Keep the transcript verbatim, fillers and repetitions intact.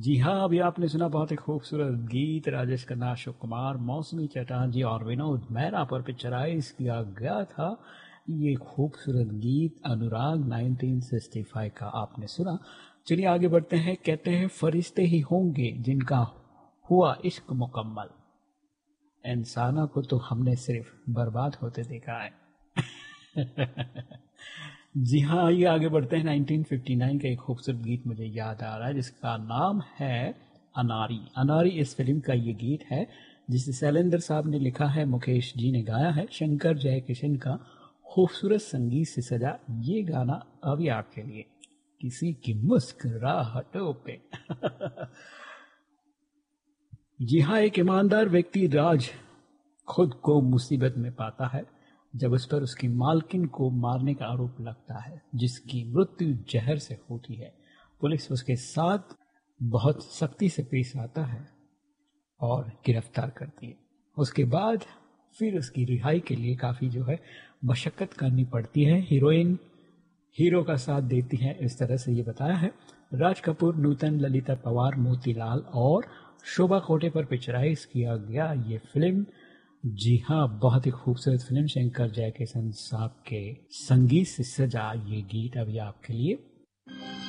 जी हाँ, अभी आपने सुना बहुत ही खूबसूरत गीत राजेश खन्ना, अशोक कुमार, मौसमी चटर्जी और विनोद मेहरा पर पिक्चराइज किया गया था। ये खूबसूरत गीत अनुराग नाइनटीन सिक्सटी फाइव का आपने सुना। चलिए आगे बढ़ते हैं। कहते हैं फरिश्ते ही होंगे जिनका हुआ इश्क मुकम्मल, इंसानों को तो हमने सिर्फ बर्बाद होते देखा है। जी हाँ, आइए आगे बढ़ते हैं। नाइनटीन फिफ्टी नाइन का एक खूबसूरत गीत मुझे याद आ रहा है जिसका नाम है अनारी। अनारी इस फिल्म का ये गीत है जिसे शैलेंद्र साहब ने लिखा है, मुकेश जी ने गाया है, शंकर जयकिशन का खूबसूरत संगीत से सजा ये गाना अभी आपके लिए, किसी की मुस्कुराहटों पे। जी हाँ, एक ईमानदार व्यक्ति राज खुद को मुसीबत में पाता है जब उस पर उसकी मालकिन को मारने का आरोप लगता है, जिसकी मृत्यु जहर से होती है। पुलिस उसके साथ बहुत सख्ती से पेश आता है और गिरफ्तार करती है। उसके बाद फिर उसकी रिहाई के लिए काफी जो है मशक्कत करनी पड़ती है। हीरोइन हीरो का साथ देती है। इस तरह से ये बताया है। राज कपूर, नूतन, ललिता पवार, मोतीलाल और शोभा खोटे पर पिक्चराइज किया गया ये फिल्म। जी हाँ, बहुत ही खूबसूरत फिल्म, शंकर जयकिशन साहब के संगीत से सजा ये गीत अभी आपके लिए।